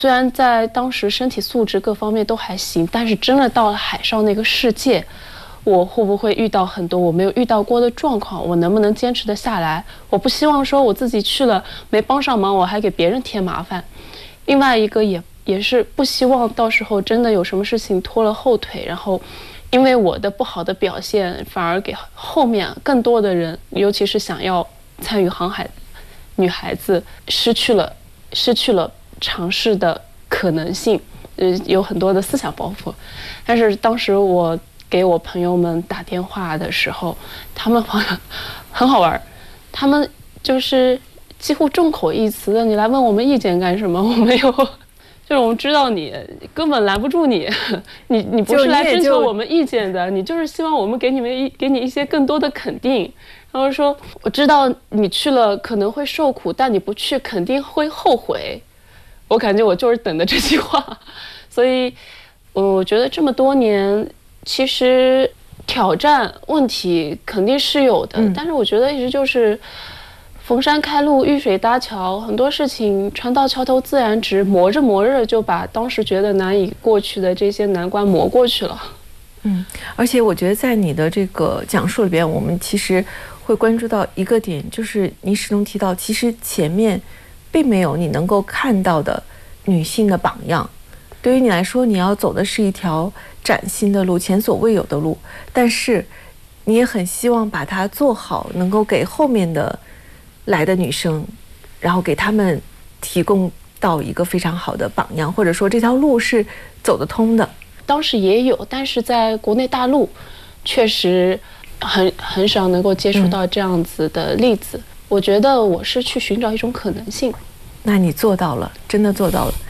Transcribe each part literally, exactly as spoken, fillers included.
虽然在当时身体素质各方面都还行，但是真的到了海上那个世界，我会不会遇到很多我没有遇到过的状况？我能不能坚持得下来？我不希望说我自己去了没帮上忙，我还给别人添麻烦。另外一个也也是不希望到时候真的有什么事情拖了后腿，然后因为我的不好的表现，反而给后面更多的人，尤其是想要参与航海女孩子失去了失去了尝试的可能性，呃，有很多的思想包袱。但是当时我给我朋友们打电话的时候，他们朋友很好玩，他们就是几乎众口一词的，你来问我们意见干什么？我没有，就是我们知道你根本拦不住你，你你不是来征求我们意见的，你就是希望我们给你们一给你一些更多的肯定。然后说我知道你去了可能会受苦，但你不去肯定会后悔。我感觉我就是等的这句话，所以我觉得这么多年，其实挑战问题肯定是有的，嗯、但是我觉得一直就是逢山开路，遇水搭桥，很多事情船到桥头自然直，磨着磨着就把当时觉得难以过去的这些难关磨过去了。 嗯，而且我觉得在你的这个讲述里边，我们其实会关注到一个点，就是你始终提到，其实前面并没有你能够看到的女性的榜样。对于你来说，你要走的是一条崭新的路，前所未有的路，但是你也很希望把它做好，能够给后面的来的女生，然后给她们提供到一个非常好的榜样，或者说这条路是走得通的。 当时也有，但是在国内大陆确实很很少能够接触到这样子的例子。嗯、我觉得我是去寻找一种可能性。 那你做到了，真的做到了。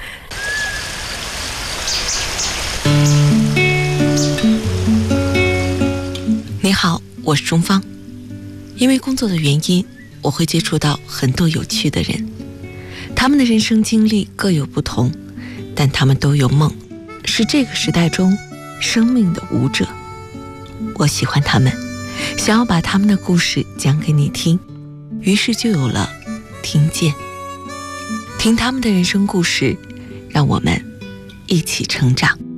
你好，我是钟芳。因为工作的原因，我会接触到很多有趣的人，他们的人生经历各有不同，但他们都有梦，是这个时代中生命的舞者。我喜欢他们，想要把他们的故事讲给你听，于是就有了听见。听他们的人生故事，让我们一起成长。